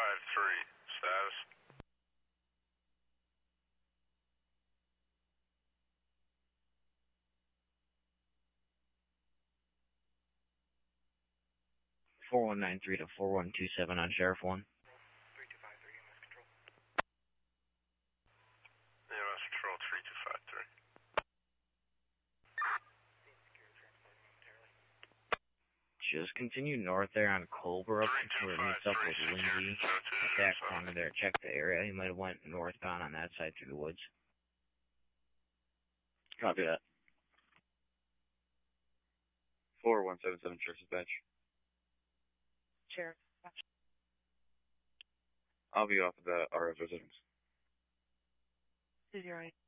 Status. 4193 to 4127 on Sheriff 1. 3253, EMS Control. EMS Control 3253. Just continue north there on Colebrook until it meets up with Lindy. At that corner there, check the area. He might have went northbound on that side through the woods. Copy that. 4177 Sheriff's Dispatch. Sheriff. I'll be off of the RF residence. 208.